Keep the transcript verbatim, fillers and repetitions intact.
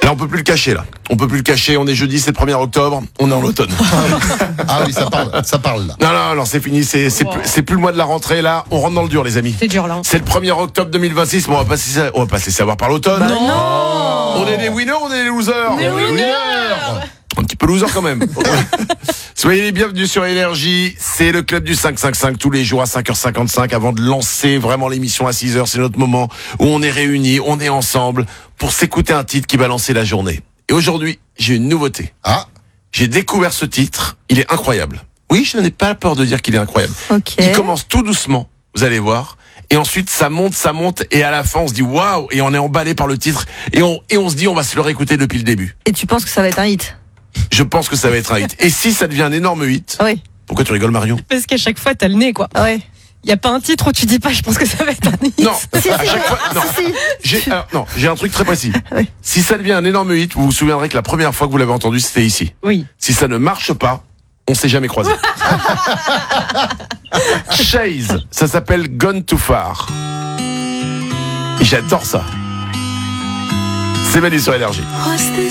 Là, on peut plus le cacher, là. On peut plus le cacher. On est jeudi, c'est le premier octobre. On est en automne. Ah oui, ça parle, ça parle là. Non, non, non, c'est fini. C'est, c'est, Wow. plus, c'est plus le mois de la rentrée, là. On rentre dans le dur, les amis. C'est dur là. C'est le premier octobre deux mille vingt-six. Bon, on va pas se, on va pas se laisser avoir par l'automne. Bah non. On est des winners, on est des losers. Des winners. Un petit peu loser quand même. Soyez les bienvenus sur Énergie. C'est le club du cinq cinq cinq tous les jours à cinq heures cinquante-cinq avant de lancer vraiment l'émission à six heures. C'est notre moment où on est réunis, on est ensemble pour s'écouter un titre qui va lancer la journée. Et aujourd'hui, j'ai une nouveauté. Ah, J'ai découvert ce titre. Il est incroyable. Oui, je n'ai pas peur de dire qu'il est incroyable. Ok. Il commence tout doucement, vous allez voir. Et ensuite, ça monte, ça monte. Et à la fin, on se dit waouh. Et on est emballé par le titre. Et on, et on se dit, on va se le réécouter depuis le début. Et tu penses que ça va être un hit? Je pense que ça va être un hit. Et si ça devient un énorme hit, Oui. pourquoi tu rigoles, Marion? Parce qu'à chaque fois, t'as le nez, quoi. Ouais. Y a pas un titre où tu dis pas, je pense que ça va être un hit. Non, Si, à si, chaque fois, non. si, si. J'ai, alors, non, j'ai un truc très précis. Oui. Si ça devient un énorme hit, vous vous souviendrez que la première fois que vous l'avez entendu, c'était ici. Oui. Si ça ne marche pas, on s'est jamais croisés. Chase, ça s'appelle Gone Too Far. Et j'adore ça. C'est Manu sur Énergie.